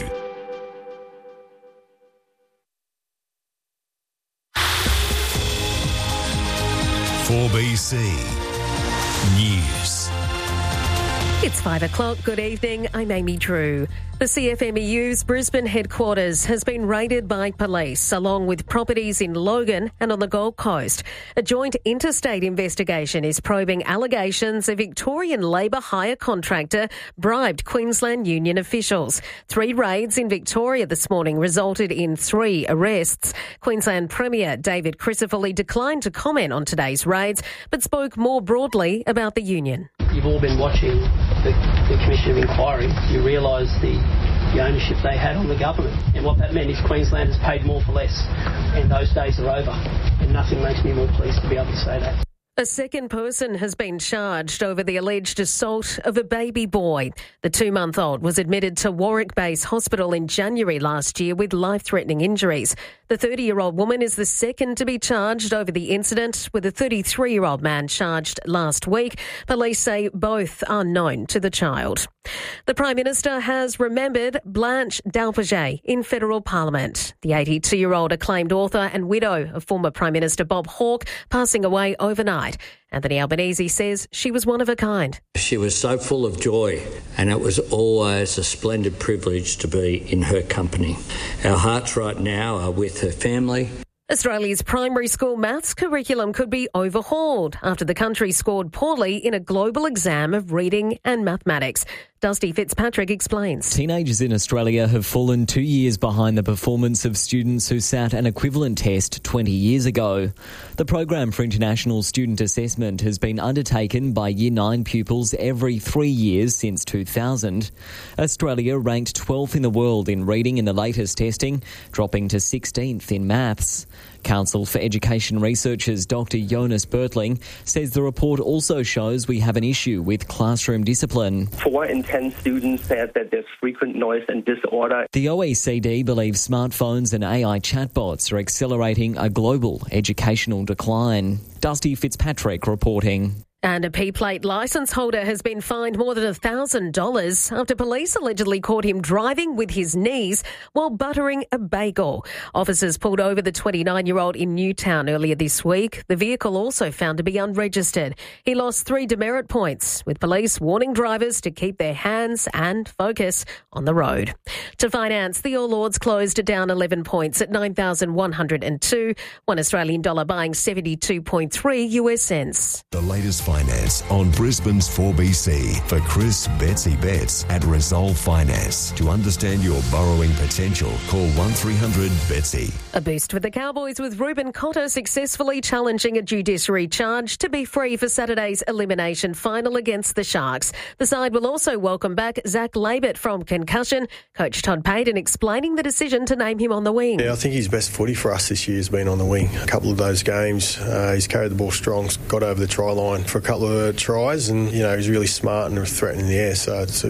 four B C News. It's five o'clock. Good evening. I'm Amy Drew. The C F M E U's Brisbane headquarters has been raided by police, along with properties in Logan and on the Gold Coast. A joint interstate investigation is probing allegations a Victorian labour hire contractor bribed Queensland union officials. Three raids in Victoria this morning resulted in three arrests. Queensland Premier David Crisafulli declined to comment on today's raids, but spoke more broadly about the union. You've all been watching the, the Commission of Inquiry. You realise the, the ownership they had on the government. And what that meant is Queenslanders paid more for less. And those days are over. And nothing makes me more pleased to be able to say that. A second person has been charged over the alleged assault of a baby boy. The two-month-old was admitted to Warwick Base Hospital in January last year with life-threatening injuries. The thirty-year-old woman is the second to be charged over the incident, with a thirty-three-year-old man charged last week. Police say both are known to the child. The Prime Minister has remembered Blanche Dalpaget in federal parliament. The eighty-two-year-old acclaimed author and widow of former Prime Minister Bob Hawke passing away overnight. Anthony Albanese says she was one of a kind. She was so full of joy, and it was always a splendid privilege to be in her company. Our hearts right now are with her family. Australia's primary school maths curriculum could be overhauled after the country scored poorly in a global exam of reading and mathematics. Dusty Fitzpatrick explains. Teenagers in Australia have fallen two years behind the performance of students who sat an equivalent test twenty years ago. The Program for International Student Assessment has been undertaken by Year nine pupils every three years since two thousand. Australia ranked twelfth in the world in reading in the latest testing, dropping to sixteenth in maths. Council for Education Researchers Doctor Jonas Bertling says the report also shows we have an issue with classroom discipline. Four in ten students said that there's frequent noise and disorder. The O E C D believes smartphones and A I chatbots are accelerating a global educational decline. Dusty Fitzpatrick reporting. And a P-plate licence holder has been fined more than one thousand dollars after police allegedly caught him driving with his knees while buttering a bagel. Officers pulled over the twenty-nine-year-old in Newtown earlier this week. The vehicle also found to be unregistered. He lost three demerit points, with police warning drivers to keep their hands and focus on the road. To finance, the All Ords closed down eleven points at nine thousand one hundred two, one Australian dollar buying seventy-two point three US cents. The latest finance on Brisbane's four B C for Chris Betsy Betts at Resolve Finance. To understand your borrowing potential, call one three hundred Betsy. A boost for the Cowboys with Ruben Cotter successfully challenging a judiciary charge to be free for Saturday's elimination final against the Sharks. The side will also welcome back Zach Labert from concussion. Coach Todd Payton explaining the decision to name him on the wing. Yeah, I think his best footy for us this year has been on the wing. A couple of those games, uh, he's carried the ball strong, got over the try line for a couple of tries, and you know he's really smart and threatening in the air. So it's,